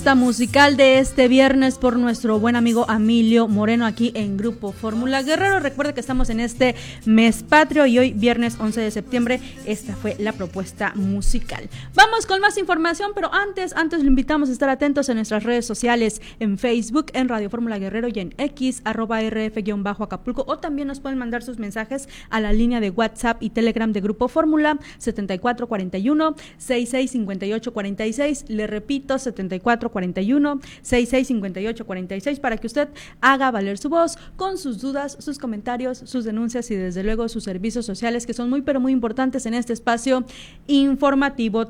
Musical de este viernes por nuestro buen amigo Emilio Moreno aquí en Grupo Fórmula Guerrero. Recuerde que estamos en este mes patrio y hoy viernes 11 de septiembre esta fue la propuesta musical. Vamos con más información, pero antes lo invitamos a estar atentos en nuestras redes sociales, en Facebook, en Radio Fórmula Guerrero y en X, @RF-Acapulco, o también nos pueden mandar sus mensajes a la línea de WhatsApp y Telegram de Grupo Fórmula 7441-665846. Le repito, 7441-665846 para que usted haga valer su voz con sus dudas, sus comentarios, sus denuncias y desde luego sus servicios sociales, que son muy pero muy importantes en este espacio informativo.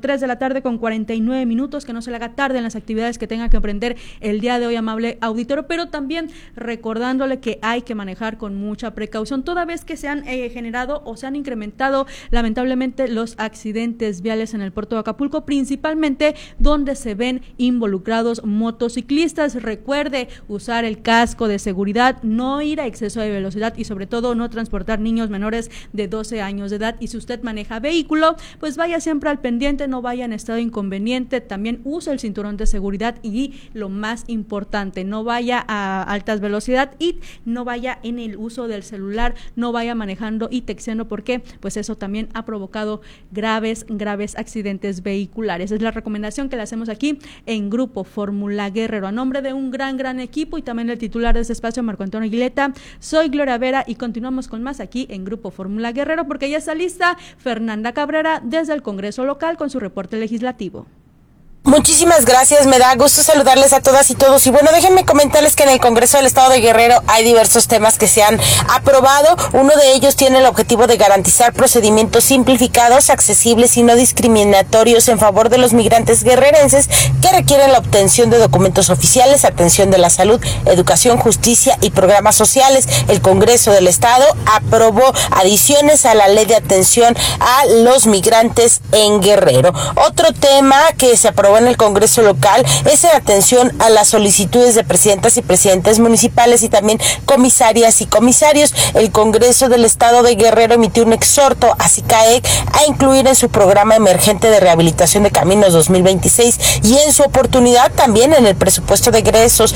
3:49 p.m, que no se le haga tarde en las actividades que tenga que emprender el día de hoy, amable auditorio, pero también recordándole que hay que manejar con mucha precaución, toda vez que se han generado o se han incrementado lamentablemente los accidentes viales en el puerto de Acapulco, principalmente donde se ven involucrados motociclistas. Recuerde usar el casco de seguridad, no ir a exceso de velocidad y sobre todo no transportar niños menores de 12 años de edad. Y si usted maneja vehículo, pues vaya siempre al pendiente, no vaya en estado inconveniente, también use el cinturón de seguridad y lo más importante, no vaya a altas velocidades y no vaya en el uso del celular, no vaya manejando y texteando, porque pues eso también ha provocado graves accidentes vehiculares. Es la recomendación que le hacemos aquí en Grupo Fórmula Guerrero. A nombre de un gran equipo y también el titular de este espacio, Marco Antonio Aguileta, soy Gloria Vera y continuamos con más aquí en Grupo Fórmula Guerrero, porque ya está lista Fernanda Cabrera desde el Congreso local con su reporte legislativo. Muchísimas gracias, me da gusto saludarles a todas y todos. Y bueno, déjenme comentarles que en el Congreso del Estado de Guerrero hay diversos temas que se han aprobado. Uno de ellos tiene el objetivo de garantizar procedimientos simplificados, accesibles y no discriminatorios en favor de los migrantes guerrerenses que requieren la obtención de documentos oficiales, atención de la salud, educación, justicia y programas sociales. El Congreso del Estado aprobó adiciones a la ley de atención a los migrantes en Guerrero. Otro tema que se aprobó en el Congreso local es la atención a las solicitudes de presidentas y presidentes municipales y también comisarias y comisarios. El Congreso del Estado de Guerrero emitió un exhorto a SICAEC a incluir en su programa emergente de rehabilitación de caminos 2026 y en su oportunidad también en el presupuesto de egresos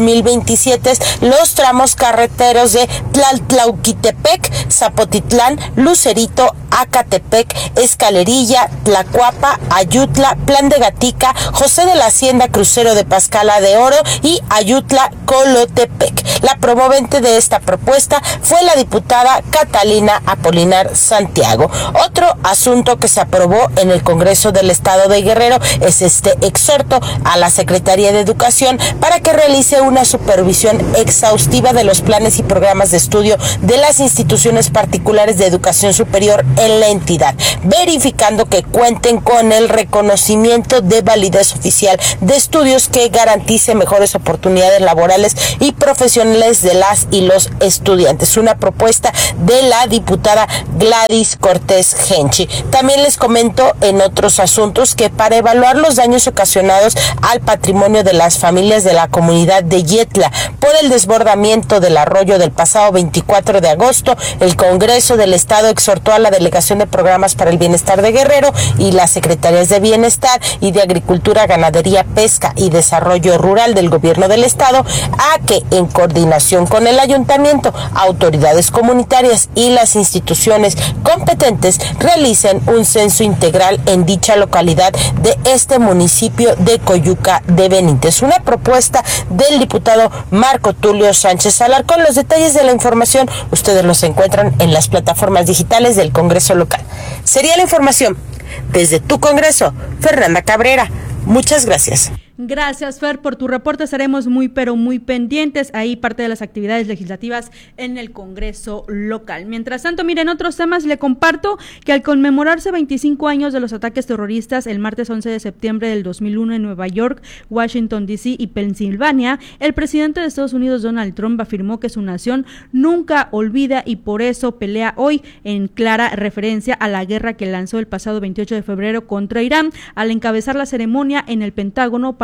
2027 los tramos carreteros de Tlaltlauquitepec, Zapotitlán, Lucerito, Acatepec, Escalerilla, Tlacuapa, Ayutla, Plan de Gatica, José de la Hacienda, Crucero de Pascala de Oro y Ayutla, Colotepec. La promovente de esta propuesta fue la diputada Catalina Apolinar Santiago. Otro asunto que se aprobó en el Congreso del Estado de Guerrero es este exhorto a la Secretaría de Educación para que realice una supervisión exhaustiva de los planes y programas de estudio de las instituciones particulares de educación superior en la entidad, verificando que cuenten con el reconocimiento de validez oficial de estudios que garantice mejores oportunidades laborales y profesionales de las y los estudiantes. Una propuesta de la diputada Gladys Cortés Genchi. También les comento en otros asuntos que para evaluar los daños ocasionados al patrimonio de las familias de la comunidad de Yetla por el desbordamiento del arroyo del pasado 24 de agosto, el Congreso del Estado exhortó a la Delegación de Programas para el Bienestar de Guerrero y las Secretarías de Bienestar y de Agricultura, Ganadería, Pesca y Desarrollo Rural del Gobierno del Estado a que, en coordinación con el Ayuntamiento, autoridades comunitarias y las instituciones competentes, realicen un censo integral en dicha localidad de este municipio de Coyuca de Benítez. Una propuesta del diputado Marco Tulio Sánchez Alarcón. Los detalles de la información ustedes los encuentran en las plataformas digitales del Congreso local. Sería la información. Desde tu Congreso, Fernanda Cabrera. Muchas gracias. Gracias, Fer, por tu reporte. Estaremos muy pendientes ahí parte de las actividades legislativas en el Congreso local. Mientras tanto, miren, otros temas, le comparto que al conmemorarse 25 años de los ataques terroristas el martes 11 de septiembre del 2001 en Nueva York, Washington D.C. y Pensilvania, el presidente de Estados Unidos, Donald Trump, afirmó que su nación nunca olvida y por eso pelea hoy, en clara referencia a la guerra que lanzó el pasado 28 de febrero contra Irán, al encabezar la ceremonia en el Pentágono para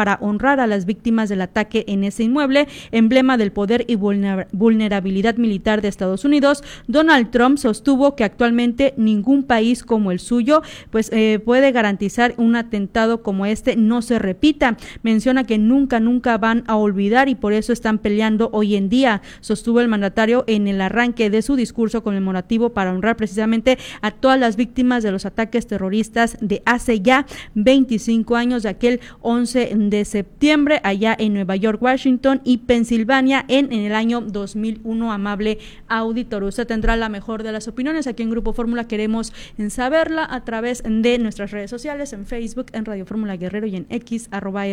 para honrar a las víctimas del ataque en ese inmueble, emblema del poder y vulnerabilidad militar de Estados Unidos. Donald Trump sostuvo que actualmente ningún país como el suyo puede garantizar un atentado como este no se repita. Menciona que nunca van a olvidar y por eso están peleando hoy en día, sostuvo el mandatario en el arranque de su discurso conmemorativo para honrar precisamente a todas las víctimas de los ataques terroristas de hace ya 25 años, de aquel 11 de septiembre allá en Nueva York, Washington y Pensilvania en el año 2001. Amable auditor, usted tendrá la mejor de las opiniones. Aquí en Grupo Fórmula queremos saberla a través de nuestras redes sociales, en Facebook, en Radio Fórmula Guerrero y en X,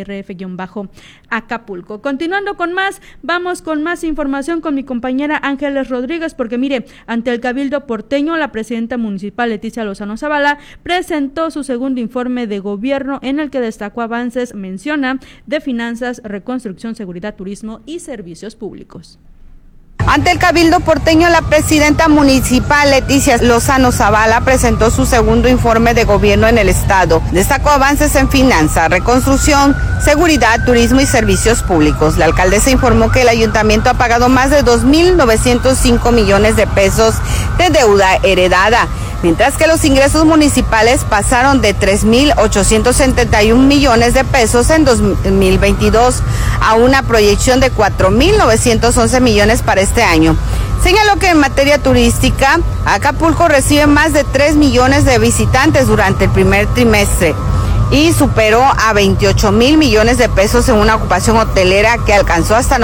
@RF_Acapulco. Continuando con más, vamos con más información con mi compañera Ángeles Rodríguez, porque mire, ante el Cabildo porteño, la presidenta municipal Leticia Lozano Zavala presentó su segundo informe de gobierno en el que destacó avances, menciona, de finanzas, reconstrucción, seguridad, turismo y servicios públicos. Ante el Cabildo porteño, la presidenta municipal Leticia Lozano Zavala presentó su segundo informe de gobierno en el estado. Destacó avances en finanzas, reconstrucción, seguridad, turismo y servicios públicos. La alcaldesa informó que el ayuntamiento ha pagado más de 2.905 millones de pesos de deuda heredada, mientras que los ingresos municipales pasaron de 3.871 millones de pesos en 2022 a una proyección de 4.911 millones para este año. Señaló que en materia turística, Acapulco recibe más de 3 millones de visitantes durante el primer trimestre y superó a 28.000 millones de pesos en una ocupación hotelera que alcanzó hasta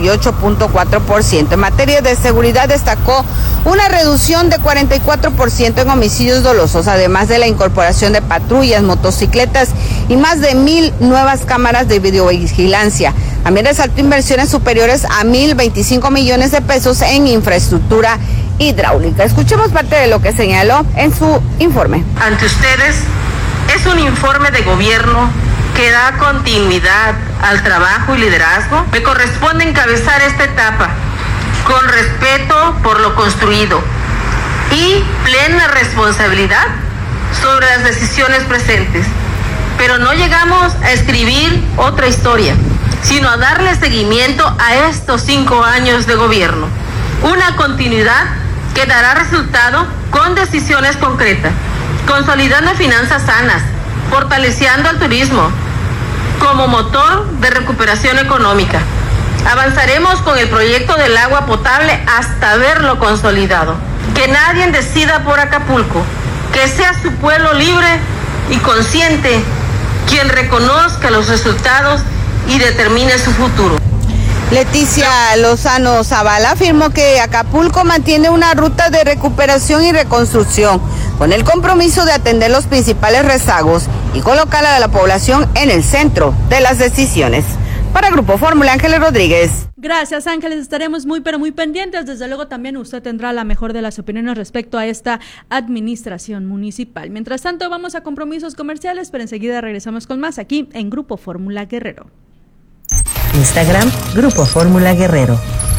98.4%. En materia de seguridad, destacó una reducción de 44% en homicidios dolosos, además de la incorporación de patrullas, motocicletas y más de 1,000 nuevas cámaras de videovigilancia. También resaltó inversiones superiores a 1.025 millones de pesos en infraestructura hidráulica. Escuchemos parte de lo que señaló en su informe. Ante ustedes es un informe de gobierno que da continuidad al trabajo y liderazgo. Me corresponde encabezar esta etapa con respeto por lo construido y plena responsabilidad sobre las decisiones presentes. Pero no llegamos a escribir otra historia, sino a darle seguimiento a estos 5 años de gobierno. Una continuidad que dará resultado con decisiones concretas, consolidando finanzas sanas, fortaleciendo al turismo como motor de recuperación económica. Avanzaremos con el proyecto del agua potable hasta verlo consolidado. Que nadie decida por Acapulco, que sea su pueblo libre y consciente quien reconozca los resultados y determine su futuro. Leticia Lozano Zavala afirmó que Acapulco mantiene una ruta de recuperación y reconstrucción con el compromiso de atender los principales rezagos y colocar a la población en el centro de las decisiones. Para Grupo Fórmula, Ángeles Rodríguez. Gracias, Ángeles, estaremos muy pendientes. Desde luego también usted tendrá la mejor de las opiniones respecto a esta administración municipal. Mientras tanto, vamos a compromisos comerciales, pero enseguida regresamos con más aquí en Grupo Fórmula Guerrero. Instagram, Grupo Fórmula Guerrero.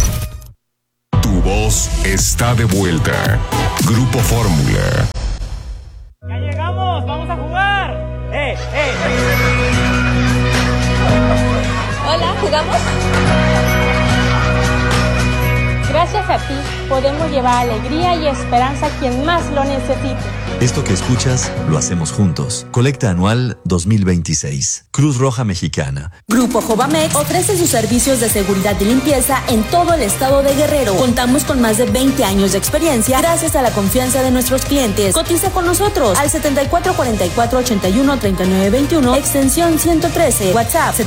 Tu voz está de vuelta. Grupo Fórmula. ¡Ya llegamos! ¡Vamos a jugar! Hola, ¿jugamos? Gracias a ti podemos llevar alegría y esperanza a quien más lo necesite. Esto que escuchas lo hacemos juntos. Colecta anual 2026. Cruz Roja Mexicana. Grupo Jovamex ofrece sus servicios de seguridad y limpieza en todo el estado de Guerrero. Contamos con más de 20 años de experiencia gracias a la confianza de nuestros clientes. Cotiza con nosotros al 7444-813921, extensión 113, WhatsApp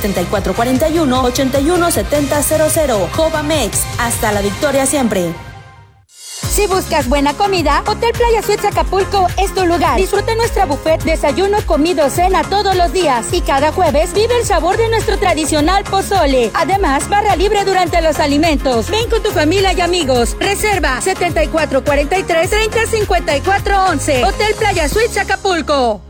7441-817000. Jovamex, hasta la victoria siempre. Si buscas buena comida, Hotel Playa Suites Acapulco es tu lugar. Disfruta nuestra buffet, desayuno, comido, cena todos los días. Y cada jueves vive el sabor de nuestro tradicional pozole. Además, barra libre durante los alimentos. Ven con tu familia y amigos. Reserva 7443-305411. Hotel Playa Suites Acapulco.